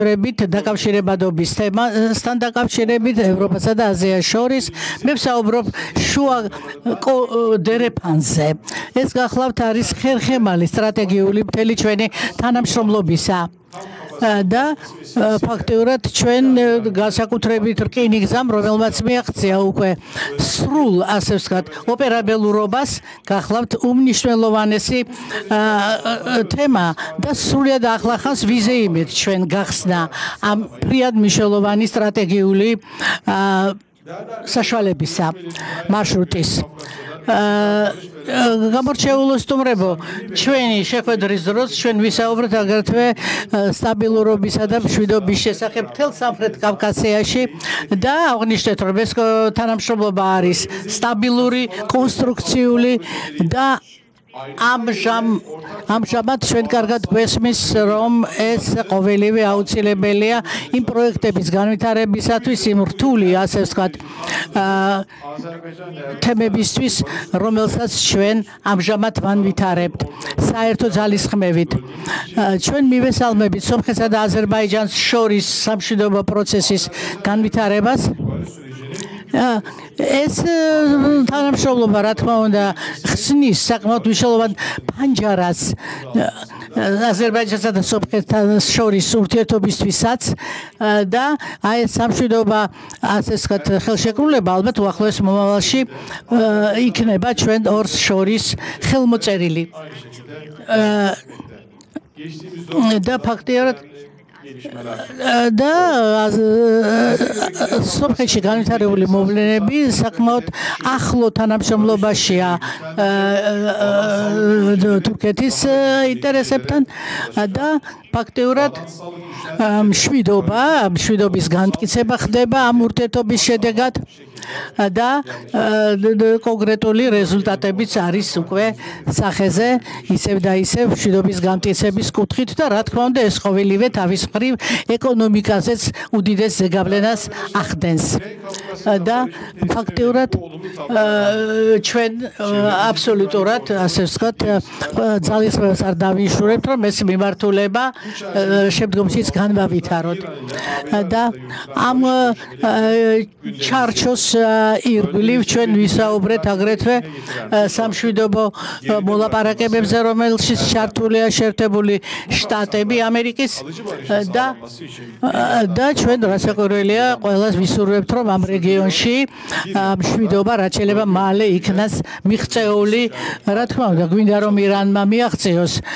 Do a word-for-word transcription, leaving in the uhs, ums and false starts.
რებით დაკავშირებადობის თემასთან დაკავშირებით ევროპასა და აზიას შორის მე ვსაუბრობ შუა დერეფანზე. ეს გახლავთ არის ხერხემალი სტრატეგიული მთელი ჩვენი თანამშრომლობისა. და ფაქტიურად ჩვენ განსაკუთრებით რკინიგზამ, რომელმაც მიაღწია უკვე სრულ, ასე ვთქვათ, ოპერაბელურობას, გახლავთ უმნიშვნელოვანესი თემა და სრულად ახლახანს ვიზეიმით ჩვენ გახსნა ამ ფრიად მნიშვნელოვანი სტრატეგიული საშუალებისა მარშრუტის. გამორჩეულო სტუმრებო, ჩვენი შეხვედრის დროს ჩვენ ვისაუბრეთ აგრეთვე სტაბილურობისა და მშვიდობის შესახებ მთელ სამხრეთ კავკასიაში და აღნიშნეთ, რომ ეს თანამშრომლობა არის სტაბილური, კონსტრუქციული და ამჟამად ჩვენ კარგად გვესმის, რომ ეს ყოველივე აუცილებელია იმ პროექტების განვითარებისათვის, იმ რთული, ასე ვთქვათ, თემებისთვის, რომელსაც ჩვენ ამჟამად ვანვითარებთ საერთო ძალისხმევით. ჩვენ მივესალმებით სომხეთსა და აზერბაიჯანს შორის სამშვიდობო პროცესის განვითარებას. ეს თანამშრომლობა, რა თქმა უნდა, ხსნის საკმაოდ მნიშვნელოვან პანჯარას აზერბაიჯანსა და სომხეთთან შორის ურთიერთობისთვისაც და აი ეს სამშვიდობა, ასე ვთქვათ, ხელშეკრულება ალბათ უახლოეს მომავალში იქნება ჩვენ ორს შორის ხელმოწერილი. და ფაქტიურად და სომხეთში განვითარებული მოვლენები საკმაოდ ახლო თანამშრომლობაშია თურქეთის ინტერესებთან და ფაქტიურად მშვიდობა, მშვიდობის განმტკიცება ხდება ამ ურთიერთობის შედეგად და კონკრეტული რეზულტატებიც არის უკვე სახეზე ისევ და ისევ მშვიდობის განმტკიცების კუთხით და რა თქმა უნდა ეს ყოველივე თავის მხრივ ეკონომიკაზეც უდიდეს ზეგავლენას ახდენს და ფაქტიურად ჩვენ აბსოლუტურად, ასე ვთქვათ, ძალისხმევას არ დავიშურებთ, რომ ეს მიმართულება შემდგომშიც განვავითაროთ და ამ ჩარჩოს ირგვლივ ჩვენ ვისაუბრეთ აგრეთვე სამშვიდობო მოლაპარაკებებზე, რომელშიც ჩართულია შეერთებული შტატები ამერიკის და და ჩვენ რასაკვირველია ყველას ვისურვებთ, რომ ამ რეგიონში მშვიდობა რაც შეიძლება მალე იქნას მიღწეული. რა თქმა უნდა, გვინდა რომ ირანმა მიაღწიოს